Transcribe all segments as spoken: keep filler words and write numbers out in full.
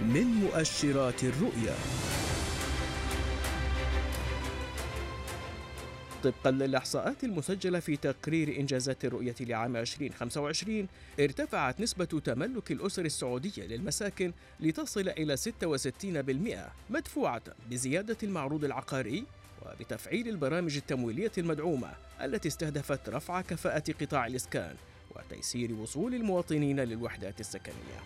من مؤشرات الرؤية. طبقا للإحصاءات المسجلة في تقرير إنجازات الرؤية لعام ألفين وخمسة وعشرين، ارتفعت نسبة تملك الأسر السعودية للمساكن لتصل إلى ستة وستين بالمئة، مدفوعة بزيادة المعروض العقاري وبتفعيل البرامج التمويلية المدعومة التي استهدفت رفع كفاءة قطاع الإسكان وتيسير وصول المواطنين للوحدات السكنية.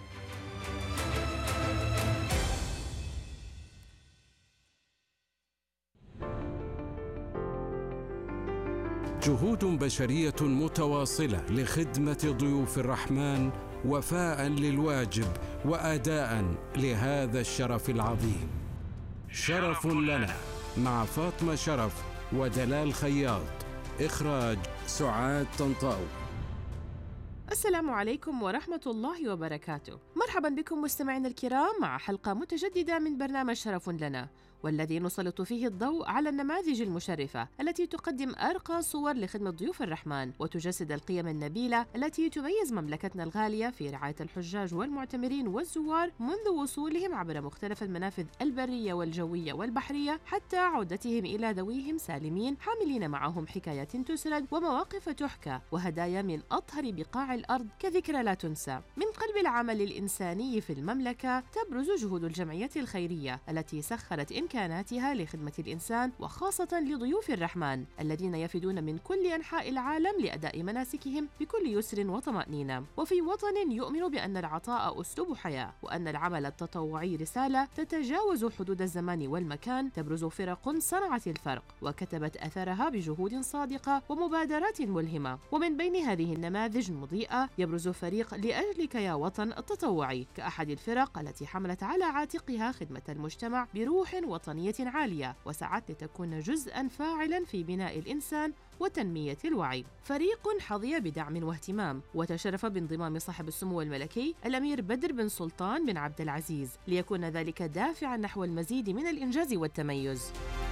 جهود بشرية متواصلة لخدمة ضيوف الرحمن وفاء للواجب وأداء لهذا الشرف العظيم. شرف لنا مع فاطمة شرف ودلال خياط. إخراج سعاد طنطاوي. السلام عليكم ورحمة الله وبركاته. مرحبا بكم مستمعينا الكرام مع حلقة متجددة من برنامج شرف لنا، والذي نسلط فيه الضوء على النماذج المشرفة التي تقدم أرقى صور لخدمة ضيوف الرحمن وتجسد القيم النبيلة التي تميز مملكتنا الغالية في رعاية الحجاج والمعتمرين والزوار منذ وصولهم عبر مختلف المنافذ البرية والجوية والبحرية حتى عودتهم إلى ذويهم سالمين، حاملين معهم حكايات تسرد ومواقف تحكى وهدايا من أطهر بقاع الأرض كذكرى لا تنسى. من قلب العمل الإنساني في المملكة تبرز جهود الجمعية الخيرية التي سخرت إمكاناتها لخدمة الإنسان وخاصة لضيوف الرحمن الذين يفدون من كل أنحاء العالم لأداء مناسكهم بكل يسر وطمأنينة. وفي وطن يؤمن بأن العطاء أسلوب حياة وأن العمل التطوعي رسالة تتجاوز حدود الزمان والمكان، تبرز فرق صنعت الفرق وكتبت أثرها بجهود صادقة ومبادرات ملهمة. ومن بين هذه النماذج المضيئة يبرز فريق لأجلك يا وطن التطوعي كأحد الفرق التي حملت على عاتقها خدمة المجتمع بروح وطنية عالية وسعت لتكون جزءاً فاعلاً في بناء الإنسان وتنمية الوعي. فريق حظي بدعم واهتمام وتشرف بانضمام صاحب السمو الملكي الأمير بدر بن سلطان بن عبد العزيز ليكون ذلك دافعاً نحو المزيد من الإنجاز والتميز.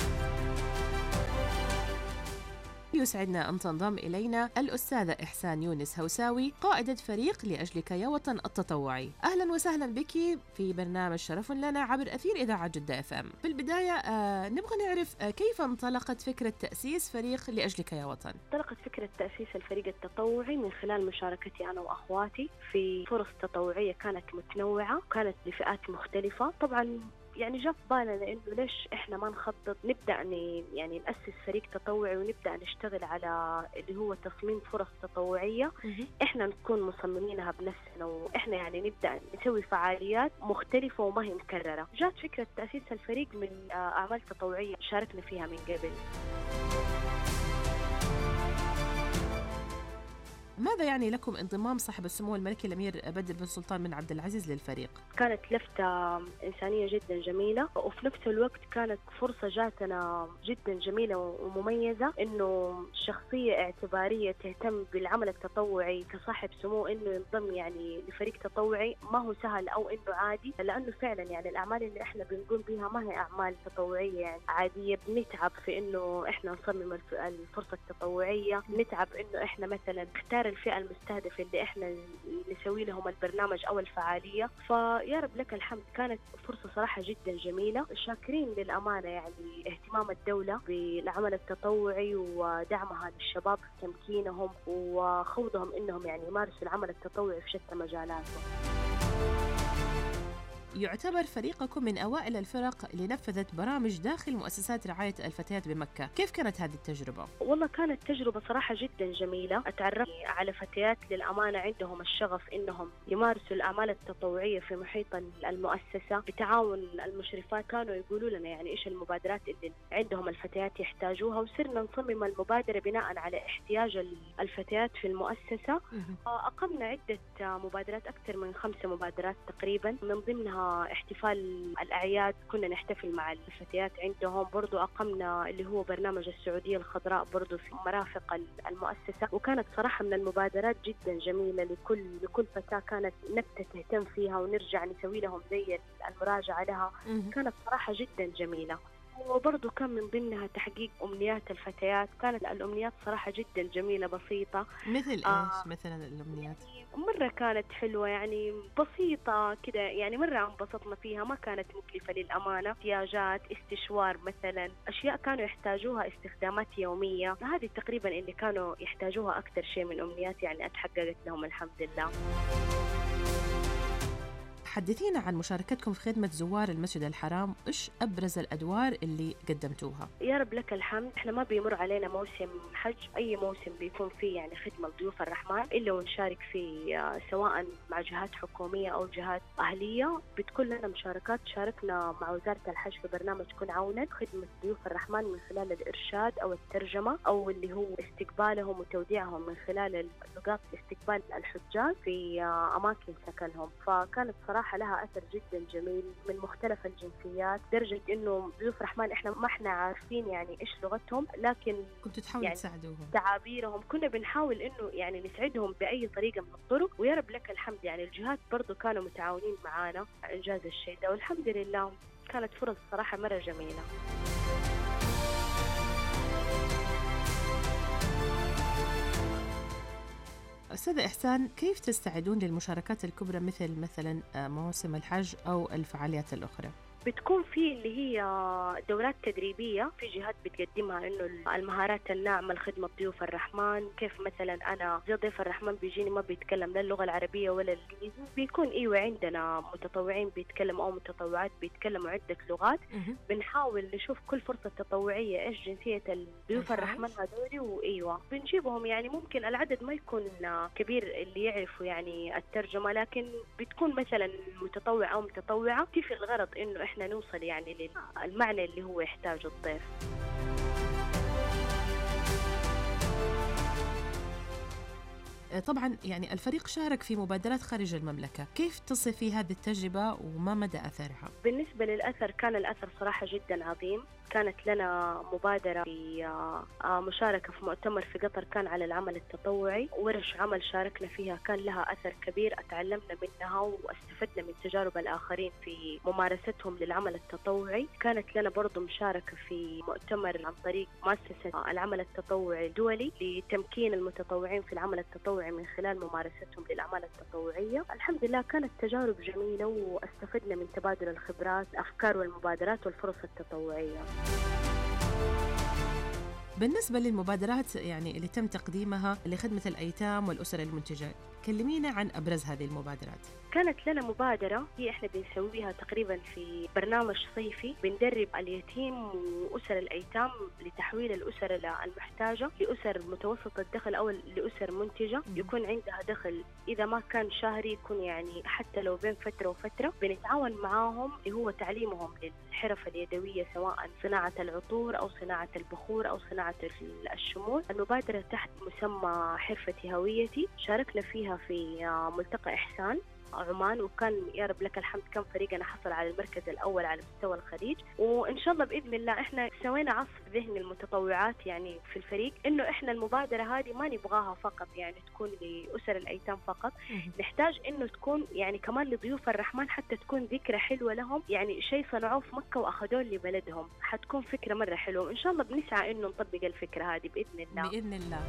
يسعدنا أن تنضم إلينا الأستاذة إحسان يونس هوساوي، قائدة فريق لأجلك يا وطن التطوعي. أهلا وسهلا بك في برنامج شرف لنا عبر أثير إذاعة جدة اف ام. بالبداية آه نبغى نعرف آه كيف انطلقت فكرة تأسيس فريق لأجلك يا وطن؟ انطلقت فكرة تأسيس الفريق التطوعي من خلال مشاركتي أنا وأخواتي في فرص تطوعية كانت متنوعة وكانت لفئات مختلفة. طبعا يعني جاء في بالنا إنه ليش إحنا ما نخطط نبدأ يعني نأسس فريق تطوعي ونبدأ نشتغل على اللي هو تصميم فرص تطوعية إحنا نكون مصممينها بنفسنا، وإحنا يعني نبدأ نسوي فعاليات مختلفة وما هي مكررة. جاءت فكرة تأسيس الفريق من أعمال تطوعية شاركنا فيها من قبل. ماذا يعني لكم انضمام صاحب السمو الملكي الأمير بدر بن سلطان بن عبد العزيز للفريق؟ كانت لفتة إنسانية جدا جميلة، وفي نفس الوقت كانت فرصة جاتنا جدا جميلة ومميزة إنه شخصية اعتبارية تهتم بالعمل التطوعي كصاحب سمو إنه ينضم يعني لفريق تطوعي. ما هو سهل أو إنه عادي، لأنه فعلا يعني الأعمال اللي إحنا بنقوم بها ما هي أعمال تطوعية يعني عادية. بنتعب في إنه إحنا نصمم الفرصة التطوعية، نتعب إنه إحنا مثلا نختار الفئة المستهدفة اللي إحنا نسوي لهم البرنامج أو الفعالية. فيا رب لك الحمد كانت فرصة صراحة جدا جميلة. شاكرين للأمانة يعني اهتمام الدولة بالعمل التطوعي ودعمها للشباب، تمكينهم وخوضهم إنهم يعني يمارسوا العمل التطوعي في شتى مجالاتهم. يعتبر فريقكم من أوائل الفرق اللي نفذت برامج داخل مؤسسات رعاية الفتيات بمكة. كيف كانت هذه التجربة؟ والله كانت تجربة صراحة جدا جميلة. أتعرفت على فتيات للأمانة عندهم الشغف إنهم يمارسوا الأعمال التطوعية في محيط المؤسسة بتعاون المشرفات. كانوا يقولوا لنا يعني إيش المبادرات اللي عندهم الفتيات يحتاجوها، وصرنا نصمم المبادرة بناء على احتياج الفتيات في المؤسسة. أقمنا عدة مبادرات، أكثر من خمسة مبادرات تقريبا، من ضمنها احتفال الأعياد كنا نحتفل مع الفتيات عندهم. برضو أقمنا اللي هو برنامج السعودية الخضراء برضو في مرافق المؤسسة، وكانت صراحة من المبادرات جدا جميلة لكل لكل فتاة كانت نبتة تهتم فيها ونرجع نسوي لهم زي المراجعة لها. كانت صراحة جدا جميلة. وبرضه كان من ضمنها تحقيق أمنيات الفتيات. كانت الأمنيات صراحة جدا جميلة بسيطة. مثل آه إيش مثلا الأمنيات؟ مرة كانت حلوة يعني بسيطة كده، يعني مرة انبسطنا فيها، ما كانت مكلفة للأمانة. احتياجات استشوار مثلا، أشياء كانوا يحتاجوها استخدامات يومية، هذه تقريبا اللي كانوا يحتاجوها أكثر شيء من أمنيات يعني اتحققت لهم الحمد لله. حدثينا عن مشاركتكم في خدمة زوار المسجد الحرام، إيش أبرز الأدوار اللي قدمتوها؟ يا رب لك الحمد، إحنا ما بيمر علينا موسم حج، أي موسم بيكون فيه يعني خدمة لضيوف الرحمن إلا ونشارك فيه، سواء مع جهات حكومية أو جهات أهلية. بتكون لنا مشاركات، شاركنا مع وزارة الحج في برنامج كن عونا خدمة ضيوف الرحمن من خلال الإرشاد أو الترجمة أو اللي هو استقبالهم وتوديعهم من خلال نقاط استقبال الحجاج في أماكن سكنهم. فكانت صراحة لها أثر جدا جميل من مختلف الجنسيات، درجة إنه ضيوف رحمن إحنا ما إحنا عارفين يعني إيش لغتهم، لكن كنتوا تحاولوا يعني تساعدوهم، تعابيرهم كنا بنحاول إنه يعني نسعدهم بأي طريقة من الطرق. ويا رب لك الحمد يعني الجهات برضو كانوا متعاونين معانا إنجاز الشيء ده، والحمد لله كانت فرص صراحة مرة جميلة. أستاذة إحسان، كيف تستعدون للمشاركات الكبرى مثل مثلا موسم الحج أو الفعاليات الأخرى؟ بتكون في اللي هي دورات تدريبية في جهات بتقدمها، إنه المهارات الناعمة لخدمة ضيوف الرحمن. كيف مثلا أنا زي ضيف الرحمن بيجيني ما بيتكلم لا اللغة العربية ولا الإنجليزي، بيكون إيوه عندنا متطوعين بيتكلموا أو متطوعات بيتكلموا عدة لغات. بنحاول نشوف كل فرصة تطوعية إيش جنسية الضيوف الرحمن هذولي، وإيوه بنجيبهم. يعني ممكن العدد ما يكون كبير اللي يعرفوا يعني الترجمة، لكن بتكون مثلا متطوع أو متطوعة في الغرض إنه احنا نوصل يعني للمعنى اللي هو يحتاجه الضيف. طبعا يعني الفريق شارك في مبادرات خارج المملكة، كيف تصفي هذه التجربة وما مدى أثرها؟ بالنسبة للأثر، كان الأثر صراحة جدا عظيم. كانت لنا مبادرة في مشاركة في مؤتمر في قطر كان على العمل التطوعي، ورش عمل شاركنا فيها كان لها أثر كبير، أتعلمنا منها واستفدنا من تجارب الآخرين في ممارستهم للعمل التطوعي. كانت لنا برضو مشاركة في مؤتمر عن طريق مؤسسة العمل التطوعي الدولي لتمكين المتطوعين في العمل التطوعي من خلال ممارستهم للأعمال التطوعية. الحمد لله كانت تجارب جميلة واستفدنا من تبادل الخبرات، الأفكار والمبادرات والفرص التطوعية. بالنسبة للمبادرات يعني اللي تم تقديمها لخدمة الأيتام والأسر المنتجة، كلمينا عن أبرز هذه المبادرات. كانت لنا مبادرة هي إحنا بنسويها تقريبا في برنامج صيفي، بندرب اليتيم وأسر الأيتام لتحويل الأسر المحتاجة لأسر متوسط الدخل أو لأسر منتجة يكون عندها دخل، إذا ما كان شهري يكون يعني حتى لو بين فترة وفترة. بنتعاون معاهم اللي هو تعليمهم للحرف اليدوية، سواء صناعة العطور أو صناعة البخور أو صناعة الشمول. المبادرة تحت مسمى حرفتي هويتي، شاركنا فيها في ملتقى إحسان عمان، وكان يا رب لك الحمد كان فريقنا حصل على المركز الأول على مستوى الخليج. وإن شاء الله بإذن الله إحنا سوينا عصف ذهني المتطوعات يعني في الفريق، إنه إحنا المبادرة هذه ما نبغاها فقط يعني تكون لأسر الأيتام فقط، نحتاج إنه تكون يعني كمان لضيوف الرحمن، حتى تكون ذكرى حلوة لهم، يعني شيء صنعوه في مكة وأخذوه لبلدهم. حتكون فكرة مرة حلوة، وإن شاء الله بنسعى إنه نطبق الفكرة هذه بإذن الله. بإذن الله.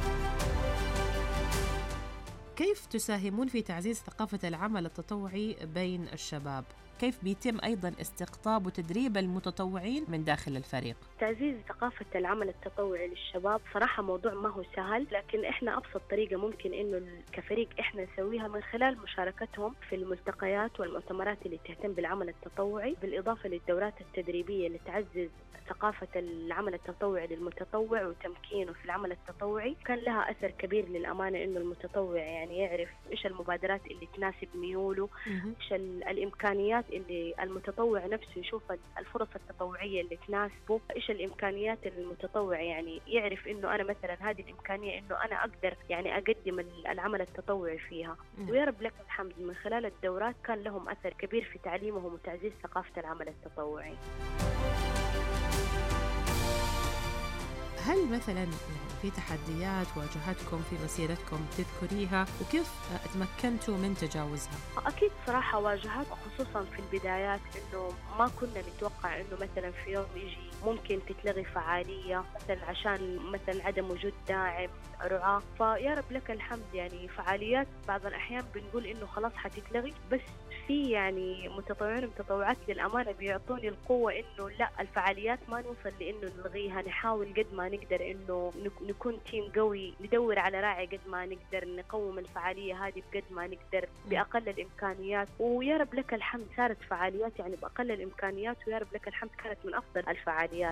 كيف تساهمون في تعزيز ثقافة العمل التطوعي بين الشباب؟ كيف بيتم أيضاً استقطاب وتدريب المتطوعين من داخل الفريق؟ تعزيز ثقافة العمل التطوعي للشباب صراحة موضوع ما هو سهل، لكن إحنا أبسط طريقة ممكن إنه كفريق إحنا نسويها من خلال مشاركتهم في الملتقيات والمؤتمرات اللي تهتم بالعمل التطوعي، بالإضافة للدورات التدريبية اللي تعزز ثقافة العمل التطوعي للمتطوع وتمكينه في العمل التطوعي. كان لها أثر كبير للأمانة، إنه المتطوع يعني يعرف إيش المبادرات اللي تناسب ميوله، إيش الإمكانيات اللي المتطوع نفسه يشوف الفرص التطوعية اللي تناسبه، إيش الإمكانيات المتطوع يعني يعرف إنه أنا مثلا هذه الإمكانية إنه أنا أقدر يعني أقدم العمل التطوعي فيها. ويا رب لك الحمد من خلال الدورات كان لهم أثر كبير في تعليمهم وتعزيز ثقافة العمل التطوعي. هل مثلا يعني في تحديات واجهتكم في مسيرتكم تذكريها وكيف تمكنتوا من تجاوزها؟ أكيد صراحة واجهات، خصوصا في البدايات، إنه ما كنا نتوقع إنه مثلا في يوم يجي ممكن تتلغي فعالية مثلا عشان مثلا عدم وجود داعم رعاة. فيا رب لك الحمد يعني فعاليات بعض الأحيان بنقول إنه خلاص حتتلغي، بس في يعني متطوعين ومتطوعات للأمانة بيعطوني القوة إنه لا، الفعاليات ما نوصل لإنه نلغيها، نحاول قد ما نقدر إنه نكون تيم قوي، ندور على راعي قد ما نقدر، نقوم الفعالية هذه بقد ما نقدر بأقل الإمكانيات. ويا رب لك الحمد صارت فعاليات يعني بأقل الإمكانيات، ويا رب لك الحمد كانت من أفضل الفعاليات.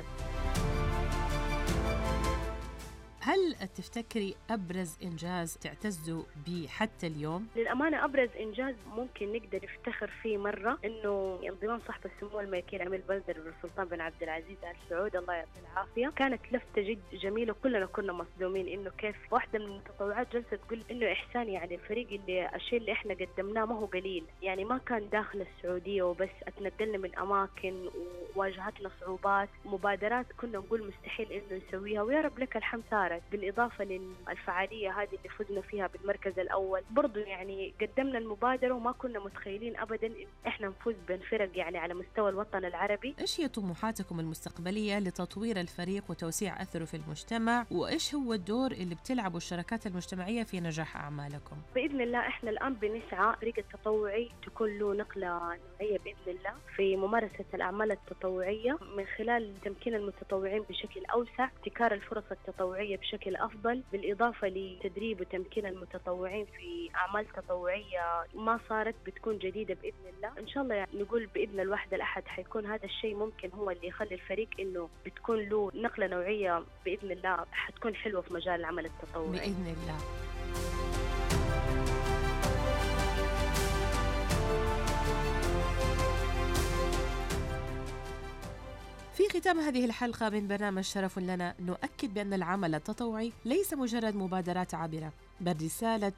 هل تفتكري أبرز إنجاز تعتزوا به حتى اليوم؟ للأمانة أبرز إنجاز ممكن نقدر نفتخر فيه مرة إنه انضمام صاحب السمو الملكي الأمير البلدر السلطان بن عبد العزيز آل سعود الله يعطيه العافية. كانت لفتة جد جميلة، كلنا كنا مصدومين إنه كيف واحدة من المتطوعات جلسة تقول إنه إحسان يعني الفريق اللي الشيء اللي إحنا قدمناه ما هو قليل، يعني ما كان داخل السعودية وبس، اتنقلنا من أماكن وواجهتنا صعوبات، مبادرات كنا نقول مستحيل إنه نسويها، ويا رب لك الحمد صارت. بالإضافة للفعالية هذه اللي فزنا فيها بالمركز الأول، برضو يعني قدمنا المبادرة وما كنا متخيلين أبدا إن إحنا نفوز بنفرق يعني على مستوى الوطن العربي. إيش هي طموحاتكم المستقبلية لتطوير الفريق وتوسيع أثره في المجتمع، وإيش هو الدور اللي بتلعبه الشراكات المجتمعية في نجاح أعمالكم؟ بإذن الله إحنا الآن بنسعى فريق التطوعي تكون له نقلة نوعية بإذن الله في ممارسة الأعمال التطوعية، من خلال تمكين المتطوعين بشكل أوسع، ابتكار الفرص التطوعية بشكل أفضل، بالإضافة لتدريب وتمكين المتطوعين في أعمال تطوعية ما صارت بتكون جديدة بإذن الله. إن شاء الله يعني نقول بإذن الواحد الأحد حيكون هذا الشيء ممكن هو اللي يخلي الفريق إنه بتكون له نقلة نوعية بإذن الله حتكون حلوة في مجال العمل التطوعي بإذن الله. في ختام هذه الحلقة من برنامج شرف لنا، نؤكد بأن العمل التطوعي ليس مجرد مبادرات عابرة، بل رسالة